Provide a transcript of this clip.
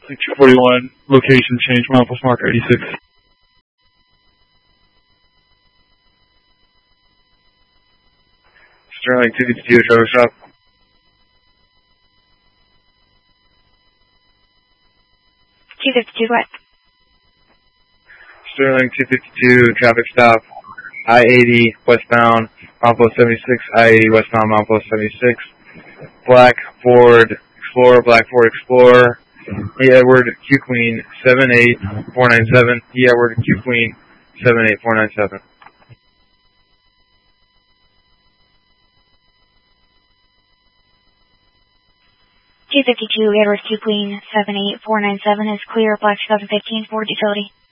241, location change, milepost marker 86. Sterling 252, traffic stop. What? Sterling 252, traffic stop. I-80 westbound, milepost 76, I-80 westbound, milepost 76. Black Ford Explorer, E. Edward Q Queen 78497, E. Edward Q Queen 78497. Edward Q Queen 78497 is clear, Black 2015 Ford Utility.